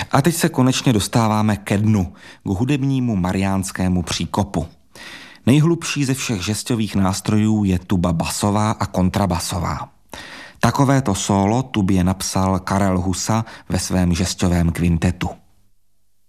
A teď se konečně dostáváme ke dnu, k hudebnímu mariánskému příkopu. Nejhlubší ze všech žestových nástrojů je tuba basová a kontrabasová. Takovéto sólo tubě napsal Karel Husa ve svém žestovém kvintetu.